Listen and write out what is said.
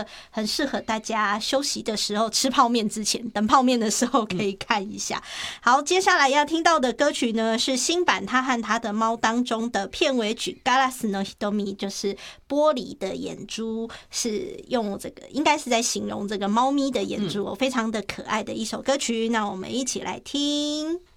得很适合大家休息的时候吃泡面之前，等泡面的时候可以看一下。好，接下来要听到的歌曲呢是新版《他和他的猫》当中的片尾曲《Galas no Hitomi》，就是玻璃的眼珠，是用这个应该是在形容这个猫咪的眼珠，非常的可爱的一首歌曲。那我们一起来听。